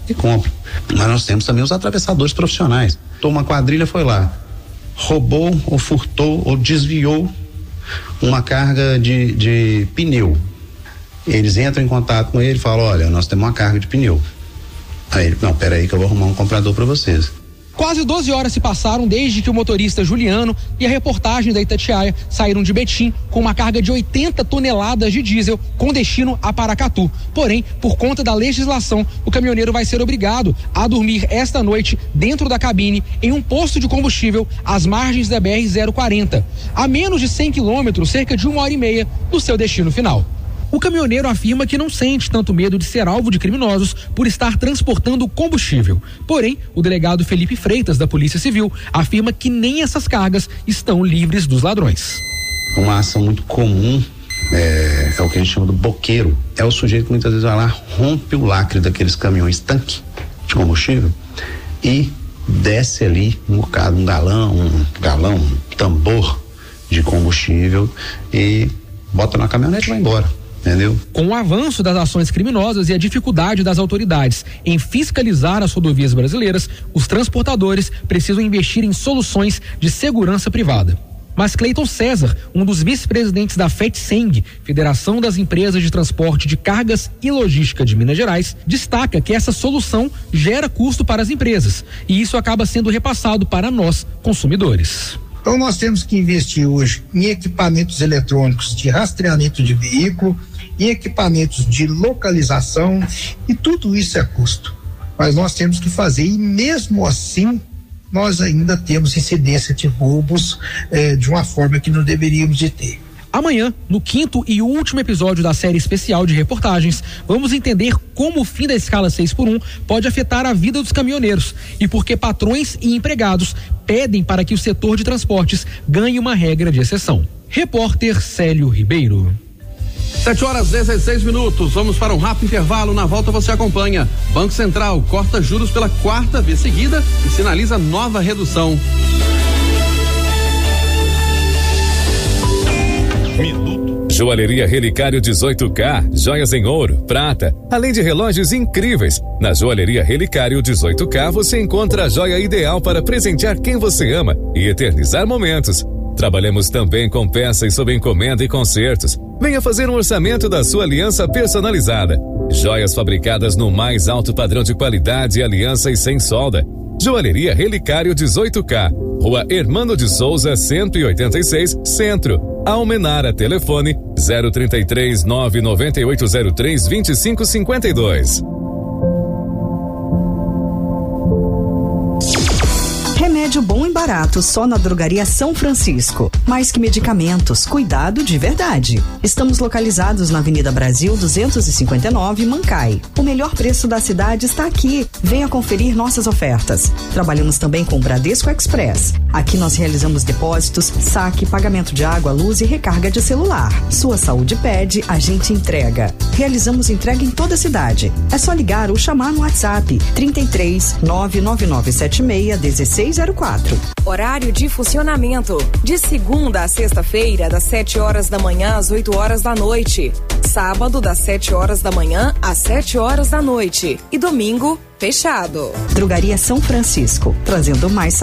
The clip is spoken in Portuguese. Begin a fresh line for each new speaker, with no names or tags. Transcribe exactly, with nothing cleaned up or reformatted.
e compram. Mas nós temos também os atravessadores profissionais. Então uma quadrilha foi lá, roubou ou furtou ou desviou uma carga de, de pneu. Eles entram em contato com ele e falam, olha, nós temos uma carga de pneu. Aí ele, não, peraí que eu vou arrumar um comprador para vocês.
Quase doze horas se passaram desde que o motorista Juliano e a reportagem da Itatiaia saíram de Betim com uma carga de oitenta toneladas de diesel com destino a Paracatu. Porém, por conta da legislação, o caminhoneiro vai ser obrigado a dormir esta noite dentro da cabine em um posto de combustível às margens da B R zero quarenta, a menos de cem quilômetros, cerca de uma hora e meia do seu destino final. O caminhoneiro afirma que não sente tanto medo de ser alvo de criminosos por estar transportando combustível. Porém, o delegado Felipe Freitas, da Polícia Civil, afirma que nem essas cargas estão livres dos ladrões.
Uma ação muito comum é, é o que a gente chama do boqueiro. É o sujeito que muitas vezes vai lá, rompe o lacre daqueles caminhões tanque de combustível e desce ali um bocado, um galão, um galão, um tambor de combustível e bota na caminhonete e vai embora. Entendeu?
Com o avanço das ações criminosas e a dificuldade das autoridades em fiscalizar as rodovias brasileiras, os transportadores precisam investir em soluções de segurança privada. Mas Cleiton César, um dos vice-presidentes da FETSENG, Federação das Empresas de Transporte de Cargas e Logística de Minas Gerais, destaca que essa solução gera custo para as empresas e isso acaba sendo repassado para nós, consumidores.
Então nós temos que investir hoje em equipamentos eletrônicos de rastreamento de veículo, em equipamentos de localização, e tudo isso é custo. Mas nós temos que fazer, e mesmo assim nós ainda temos incidência de roubos eh, de uma forma que não deveríamos de ter.
Amanhã, no quinto e último episódio da série especial de reportagens, vamos entender como o fim da escala seis por um pode afetar a vida dos caminhoneiros e por que patrões e empregados pedem para que o setor de transportes ganhe uma regra de exceção. Repórter Célio Ribeiro.
sete horas e dezesseis minutos, vamos para um rápido intervalo, na volta você acompanha. Banco Central corta juros pela quarta vez seguida e sinaliza nova redução.
Joalheria Relicário dezoito K, joias em ouro, prata, além de relógios incríveis. Na Joalheria Relicário dezoito K você encontra a joia ideal para presentear quem você ama e eternizar momentos. Trabalhamos também com peças sob encomenda e concertos. Venha fazer um orçamento da sua aliança personalizada. Joias fabricadas no mais alto padrão de qualidade, aliança e sem solda. Joalheria Relicário dezoito K, Rua Hermano de Souza, cento e oitenta e seis, Centro. Almenara, telefone zero trinta e três, nove nove oito zero três, vinte e cinco cinquenta e dois.
Remédio bom e barato só na Drogaria São Francisco. Mais que medicamentos, cuidado de verdade. Estamos localizados na Avenida Brasil duzentos e cinquenta e nove, Mancai. O melhor preço da cidade está aqui. Venha conferir nossas ofertas. Trabalhamos também com o Bradesco Express. Aqui nós realizamos depósitos, saque, pagamento de água, luz e recarga de celular. Sua saúde pede, a gente entrega. Realizamos entrega em toda a cidade. É só ligar ou chamar no WhatsApp trinta e três, nove nove nove sete seis, dezesseis zero quatro.
Horário de funcionamento: de segunda a sexta-feira, das sete horas da manhã às oito horas da noite. Sábado, das sete horas da manhã às sete horas da noite. E domingo, fechado.
Drogaria São Francisco, trazendo mais saúde